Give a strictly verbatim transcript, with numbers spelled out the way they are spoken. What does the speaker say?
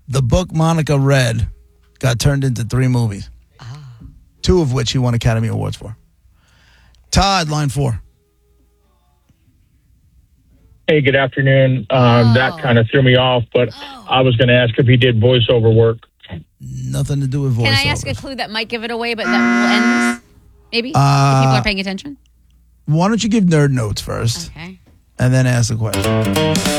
The book Monica read got turned into three movies. Ah. Two of which he won Academy Awards for. Todd, line four. Hey, good afternoon. Um, oh. That kind of threw me off, but oh. I was going to ask if he did voiceover work. Nothing to do with voiceover. Can I ask a clue that might give it away, but that will end this? Maybe? Uh, if people are paying attention? Why don't you give nerd notes first? Okay. And then ask the question.